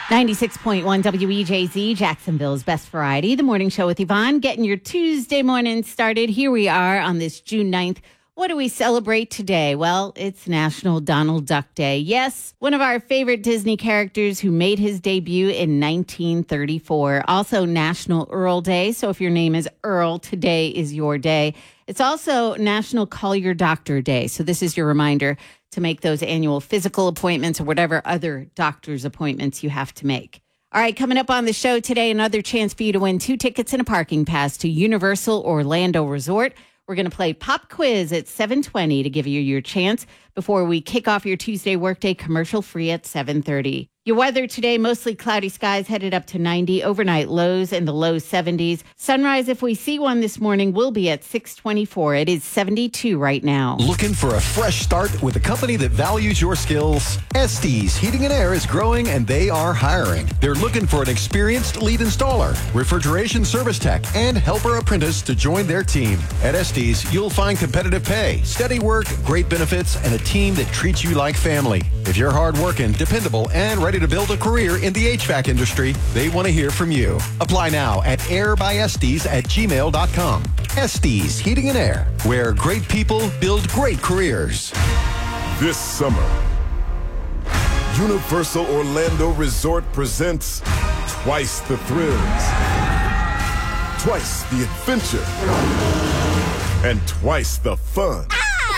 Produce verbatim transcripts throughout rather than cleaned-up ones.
ninety-six point one W E J Z, Jacksonville's Best Variety, the morning show with Yvonne, getting your Tuesday morning started. Here we are on this June ninth. What do we celebrate today? Well, it's National Donald Duck Day. Yes, one of our favorite Disney characters who made his debut in nineteen thirty-four. Also National Earl Day. So if your name is Earl, today is your day. It's also National Call Your Doctor Day. So this is your reminder to make those annual physical appointments or whatever other doctor's appointments you have to make. All right, coming up on the show today, another chance for you to win two tickets and a parking pass to Universal Orlando Resort. We're going to play Pop Quiz at seven twenty to give you your chance before we kick off your Tuesday workday commercial free at seven thirty. Your weather today, mostly cloudy skies headed up to ninety, overnight lows in the low seventies. Sunrise, if we see one this morning, will be at six twenty-four. It is seventy-two right now. Looking for a fresh start with a company that values your skills? Estes Heating and Air is growing and they are hiring. They're looking for an experienced lead installer, refrigeration service tech, and helper apprentice to join their team. At Estes, you'll find competitive pay, steady work, great benefits, and a team that treats you like family. If you're hardworking, dependable, and ready to build a career in the H V A C industry, they want to hear from you. Apply now at airbyestes at gmail dot com. Estes Heating and Air, where great people build great careers. This summer, Universal Orlando Resort presents twice the thrills, twice the adventure, and twice the fun.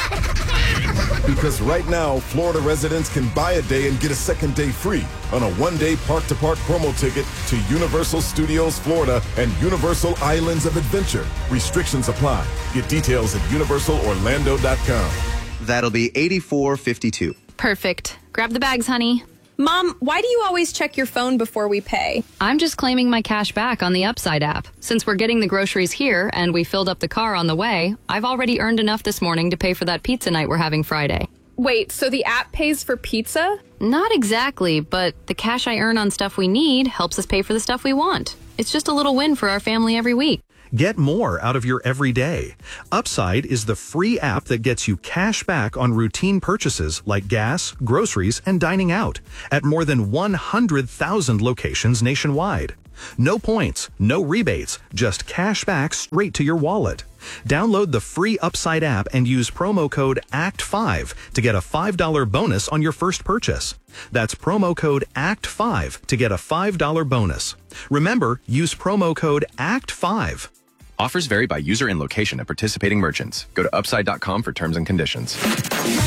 Because right now, Florida residents can buy a day and get a second day free on a one-day park-to-park promo ticket to Universal Studios Florida and Universal Islands of Adventure. Restrictions apply. Get details at universal orlando dot com. That'll be eighty-four fifty-two. Perfect. Grab the bags, honey. Mom, why do you always check your phone before we pay? I'm just claiming my cash back on the Upside app. Since we're getting the groceries here and we filled up the car on the way, I've already earned enough this morning to pay for that pizza night we're having Friday. Wait, so the app pays for pizza? Not exactly, but the cash I earn on stuff we need helps us pay for the stuff we want. It's just a little win for our family every week. Get more out of your everyday. Upside is the free app that gets you cash back on routine purchases like gas, groceries, and dining out at more than one hundred thousand locations nationwide. No points, no rebates, just cash back straight to your wallet. Download the free Upside app and use promo code A C T five to get a five dollar bonus on your first purchase. That's promo code A C T five to get a five dollar bonus. Remember, use promo code A C T five. Offers vary by user and location at participating merchants. Go to upside dot com for terms and conditions.